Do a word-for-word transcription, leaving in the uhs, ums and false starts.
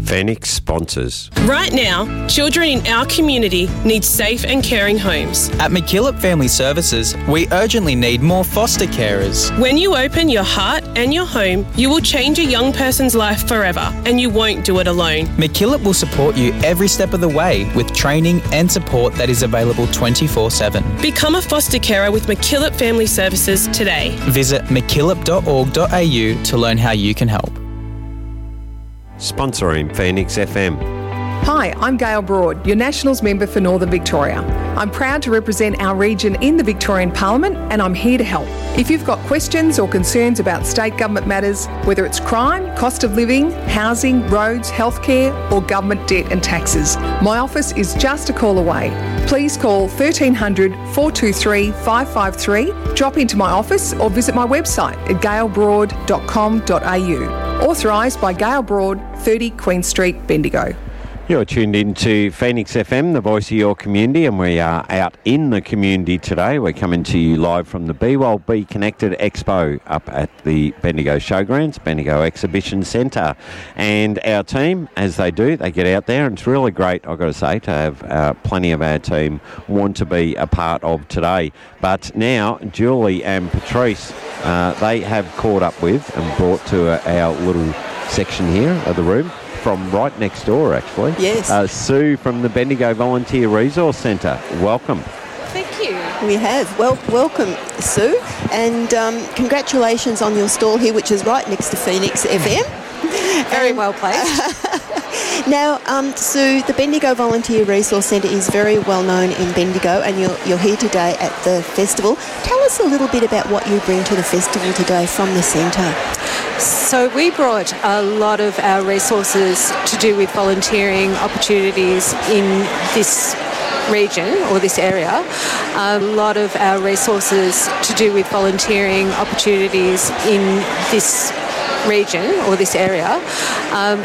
Phoenix sponsors. Right now, children in our community need safe and caring homes. At McKillop Family Services, we urgently need more foster carers. When you open your heart and your home, you will change a young person's life forever, and you won't do it alone. McKillop will support you every step of the way with training and support that is available twenty-four seven. Become a foster carer with McKillop Family Services today. Visit mckillop dot org dot a u to learn how you can help. Sponsoring Phoenix F M. Hi, I'm Gail Broad, your Nationals member for Northern Victoria. I'm proud to represent our region in the Victorian Parliament, and I'm here to help. If you've got questions or concerns about state government matters, whether it's crime, cost of living, housing, roads, healthcare, or government debt and taxes, my office is just a call away. Please call thirteen hundred, four two three, five five three, drop into my office or visit my website at gail broad dot com dot a u. Authorised by Gail Broad, thirty Queen Street, Bendigo. You're tuned in to Phoenix F M, the voice of your community, and we are out in the community today. We're coming to you live from the Be Well Be Connected Expo up at the Bendigo Showgrounds, Bendigo Exhibition Centre. And our team, as they do, they get out there, and it's really great, I've got to say, to have uh, plenty of our team want to be a part of today. But now, Julie and Patrice, uh, they have caught up with and brought to uh, our little section here of the room, from right next door, actually. Yes. Uh, Sue from the Bendigo Volunteer Resource Centre. Welcome. Thank you. We have. Well, welcome, Sue, and um, congratulations on your stall here, which is right next to Phoenix F M. Very well placed. Now, um, Sue, the Bendigo Volunteer Resource Centre is very well known in Bendigo, and you're, you're here today at the festival. Tell us a little bit about what you bring to the festival today from the centre. So we brought a lot of our resources to do with volunteering opportunities in this region or this area. A lot of our resources to do with volunteering opportunities in this region or this area. Um,